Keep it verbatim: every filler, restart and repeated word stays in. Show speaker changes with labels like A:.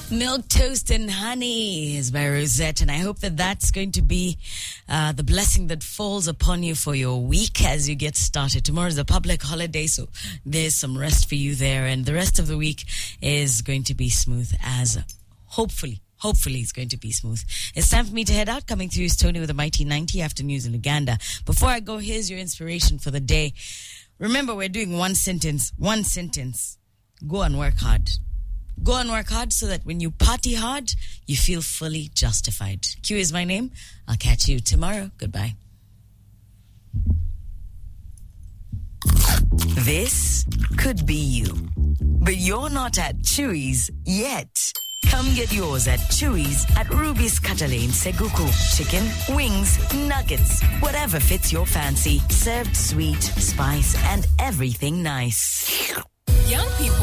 A: Milk Toast and Honey is by Rosette, and I hope that that's going to be uh, the blessing that falls upon you for your week as you get started. Tomorrow is a public holiday, so there's some rest for you there, and the rest of the week is going to be smooth as hopefully. Hopefully it's going to be smooth. It's time for me to head out. Coming through is Tony with a mighty ninety after news in Uganda. Before I go, here's your inspiration for the day. Remember, we're doing one sentence. One sentence. Go and work hard. Go and work hard so that when you party hard, you feel fully justified. Q is my name. I'll catch you tomorrow. Goodbye. This could be you, but you're not at Chewy's yet. Come get yours at Chewy's at Ruby's Catalane Seguku. Chicken, wings, nuggets, whatever fits your fancy. Served sweet, spice, and everything nice.
B: Young people